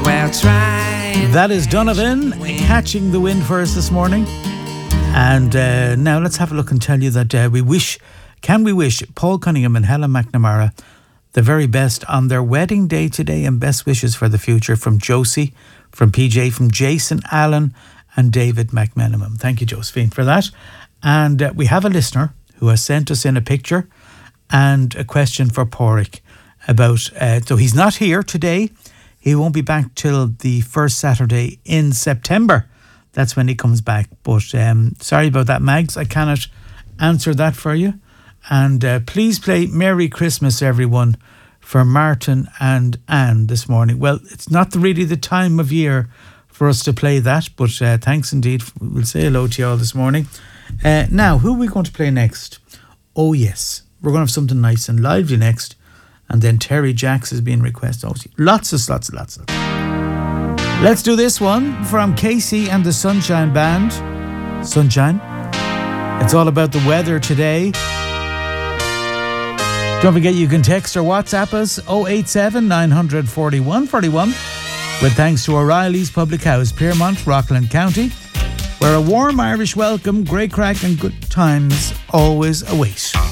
Well, try. That is Donovan catching the wind for us this morning. And now let's have a look and tell you that we wish Paul Cunningham and Helen McNamara the very best on their wedding day today, and best wishes for the future from Josie, from PJ, from Jason Allen and David McMenamum. Thank you, Josephine, for that. And we have a listener who has sent us in a picture and a question for Pádraig about, so he's not here today. He won't be back till the first Saturday in September. That's when he comes back. But sorry about that, Mags. I cannot answer that for you. And please play Merry Christmas, everyone, for Martin and Anne this morning. Well, it's not really the time of year for us to play that, but thanks indeed. We'll say hello to you all this morning. Now, who are we going to play next? Oh, yes. We're going to have something nice and lively next. And then Terry Jacks is being requested. Oh, lots. Let's do this one from Casey and the Sunshine Band. Sunshine. It's all about the weather today. Don't forget you can text or WhatsApp us 087 941 41 with thanks to O'Reilly's Public House, Piermont, Rockland County, where a warm Irish welcome, great crack and good times always await.